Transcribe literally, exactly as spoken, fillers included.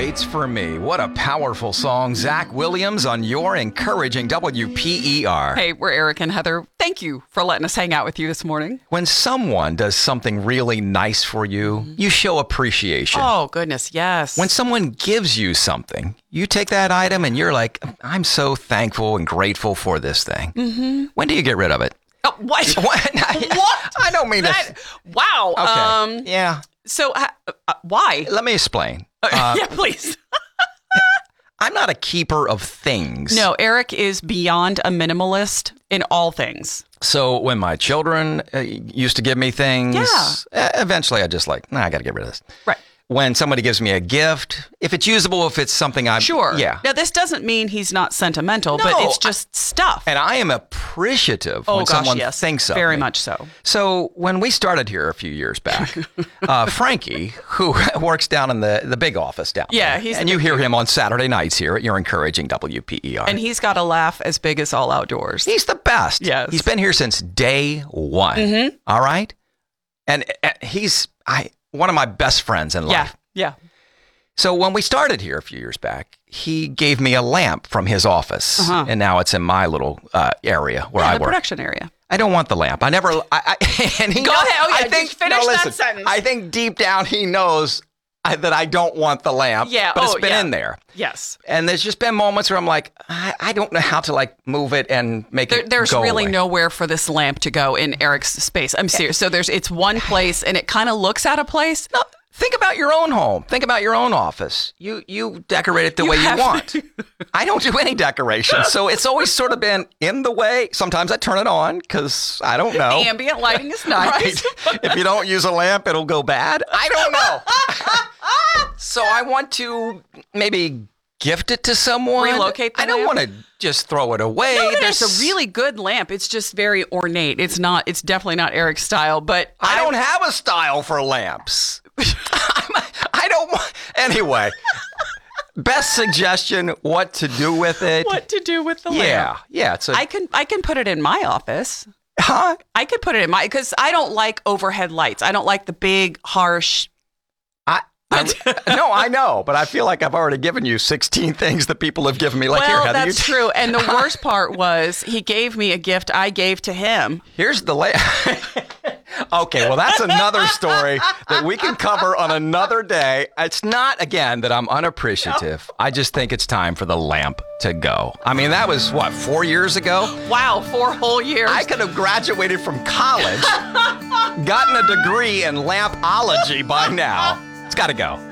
waits for me. What a powerful song. Zach Williams on your encouraging W P E R. Hey, we're Eric and Heather. Thank you for letting us hang out with you this morning. When someone does something really nice for you, you show appreciation. Oh, goodness, yes. When someone gives you something, you take that item and you're like, I'm so thankful and grateful for this thing. Mm-hmm. When do you get rid of it? Oh, what? What? What? I don't mean that. to... Wow. Okay. Um, yeah. So, uh, uh, why? Let me explain. Uh, yeah, please. I'm not a keeper of things. No, Eric is beyond a minimalist in all things. So when my children uh, used to give me things, Yeah. uh, eventually I just like, nah, I got to get rid of this. Right. When somebody gives me a gift, if it's usable, if it's something I'm... Sure. Yeah. Now, this doesn't mean he's not sentimental, No, but it's just stuff. And I am appreciative oh, when gosh, someone yes. thinks of Very me. much so. So when we started here a few years back, uh, Frankie, who works down in the, the big office down Yeah, there, he's and the you big hear dude. him on Saturday nights here at your encouraging W P E R. And he's got a laugh as big as all outdoors. He's the best. Yes. He's been here since day one. Mm-hmm. All right? And uh, he's I one of my best friends in life. Yeah, yeah. So when we started here a few years back, he gave me a lamp from his office, Uh-huh. and now it's in my little uh, area where yeah, I the work. production area. I don't want the lamp. I never. I, I, and he Go knows, ahead. Oh, yeah, I think, just finish no, that listen, sentence. I think deep down he knows I, that I don't want the lamp. Yeah, but oh, it's been yeah. in there. Yes. And there's just been moments where I'm like, I, I don't know how to like move it and make There, it there's go really away. nowhere for this lamp to go in Eric's space. I'm serious. So there's it's one place, and it kind of looks out of place. No, think about your own home. Think about your own office. You you decorate it the You way you have want. to. I don't do any decorations, so it's always sort of been in the way. Sometimes I turn it on because I don't know. The ambient lighting is nice. Right. If you don't use a lamp, it'll go bad. I don't know. So I want to maybe gift it to someone. Relocate the I don't lamp? want to just throw it away. No, no, no, There's- it's a really good lamp. It's just very ornate. It's not. It's definitely not Eric's style. But I don't have a style for lamps. I'm- I don't want. Anyway, best suggestion: what to do with it? what to do with the lamp? Yeah, yeah. It's a I can. I can put it in my office. huh? I could put it in my because I don't like overhead lights. I don't like the big harsh. I, I no, I know, but I feel like I've already given you sixteen things that people have given me. Like well, here, Heather, that's you true. And the worst part was he gave me a gift I gave to him. Here's the lay. Okay, well, that's another story that we can cover on another day. It's not, again, that I'm unappreciative. I just think it's time for the lamp to go. I mean, that was, what, four years ago? Wow, four whole years. I could have graduated from college, gotten a degree in lampology by now. It's got to go.